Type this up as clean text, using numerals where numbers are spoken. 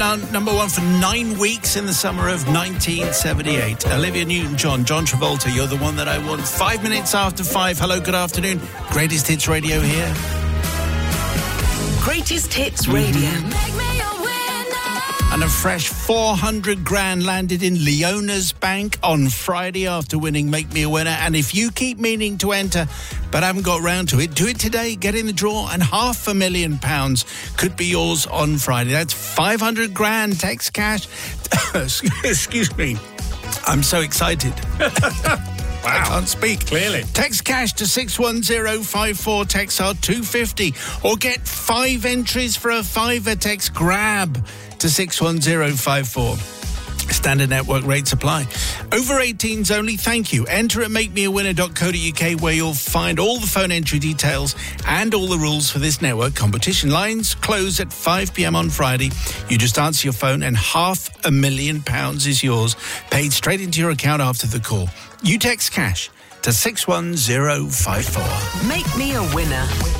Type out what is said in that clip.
Number one for 9 weeks in the summer of 1978. Olivia Newton-John, John Travolta, You're the One That I Want. 5 minutes after 5. Hello, good afternoon. Greatest Hits Radio here. Greatest Hits Radio. And a fresh 400 grand landed in Leona's bank on Friday after winning Make Me a Winner. And if you keep meaning to enter but haven't got round to it, do it today. Get in the draw and £500,000 could be yours on Friday. That's 500 grand text cash. Excuse me. I'm so excited. Wow. I can't speak. Clearly. Text cash to 61054, text hard 250, or get 5 entries for a £5 text grab to 61054. Standard network rates apply. Over 18s only, thank you. Enter at makemeawinner.co.uk where you'll find all the phone entry details and all the rules for this network competition. Lines close at 5 p.m. on Friday. You just answer your phone and £500,000 is yours, paid straight into your account after the call. You text cash to 61054. Make me a winner.